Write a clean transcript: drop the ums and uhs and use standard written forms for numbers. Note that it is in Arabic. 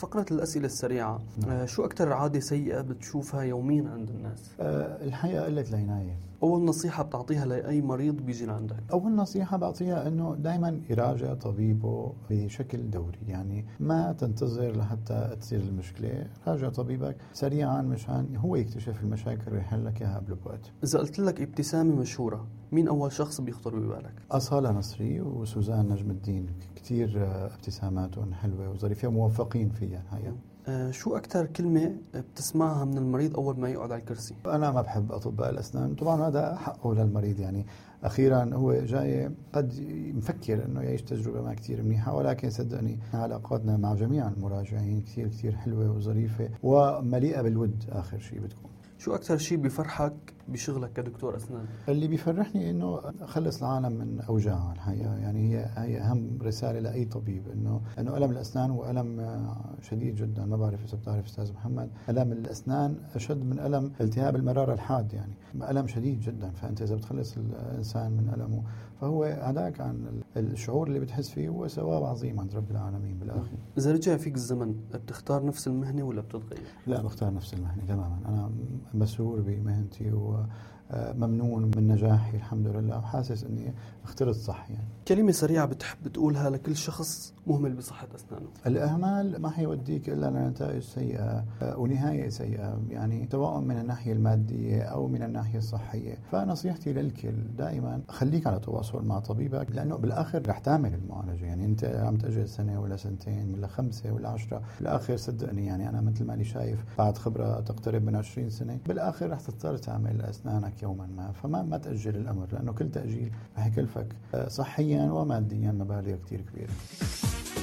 فقرة الأسئلة السريعة. شو أكتر عادة سيئة بتشوفها يوميا عند الناس؟ الحقيقة قلة العناية. أول نصيحة بتعطيها لأي مريض بيجي لعندك؟ أول نصيحة بعطيها أنه دائما يراجع طبيبه بشكل دوري، يعني ما تنتظر لحتى تصير المشكلة، راجع طبيبك سريعا مشان هو يكتشف المشاكل ويحل لك إياها قبل بوقت. إذا قلت لك ابتسامة مشهورة، مين أول شخص بيخطر ببالك؟ أصالة نصري وسوزان نجم الدين، كتير ابتساماتهم حلوة وظريفة موفقين فيها الحقيقة. شو أكتر كلمة بتسمعها من المريض أول ما يقعد على الكرسي؟ أنا ما بحب أطباء الأسنان، طبعا هذا حقه للمريض، يعني أخيرا هو جاي قد مفكر أنه يعيش تجربة ما كتير منيحة، ولكن صدقني علاقاتنا مع جميع المراجعين كتير كتير حلوة وظريفة ومليئة بالود. آخر شيء بتكون شو أكتر شيء بيفرحك بشغلك كدكتور أسنان؟ اللي بيفرحني إنه أخلص العالم من أوجاعها الحقيقة، يعني هي أهم رسالة لأي طبيب، إنه ألم الأسنان هو ألم شديد جدا. ما بعرف إذا بتعرف أستاذ محمد، ألم الأسنان أشد من ألم التهاب المرارة الحاد، يعني ألم شديد جدا. فأنت إذا بتخلص الإنسان من ألمه فهو هداك عن الشعور اللي بتحس فيه، هو ثواب عظيم عند رب العالمين بالآخر. إذا رجع فيك الزمن بتختار نفس المهنة ولا بتتغير؟ لا، بختار نفس المهنة تماما. أنا مسرور بمهنتي وممنون من نجاحي الحمد لله، وحاسس أني اخترت صح. يعني كلمة سريعة بتحب تقولها لكل شخص مهمل بصحة أسنانه؟ الإهمال ما حيوديك إلا لنتائج سيئة ونهاية سيئة، يعني سواء من الناحية المادية أو من الناحية الصحية. فنصيحتي للكل دائما خليك على تواصل مع طبيبك، لأنه بالآخر رح تعمل المعالجة. يعني أنت عم تأجل سنة ولا سنتين ولا 5 ولا 10، بالآخر صدقني يعني أنا مثل ما أني شايف بعد خبرة تقترب من 20 سنة بالآخر رح تضطر تعمل أسنانك يوما ما. فما تأجل الأمر، لأنه كل تأجيل رح يكلفك صحيا وماديا مبالغ كتير كبيرة.